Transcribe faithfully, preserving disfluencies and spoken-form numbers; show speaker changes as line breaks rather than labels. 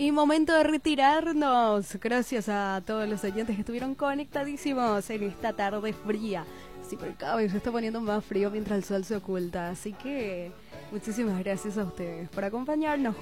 Y momento de retirarnos. Gracias a todos los oyentes que estuvieron conectadísimos en esta tarde fría. Sí, pero cada vez se está poniendo más frío mientras el sol se oculta. Así que muchísimas gracias a ustedes por acompañarnos.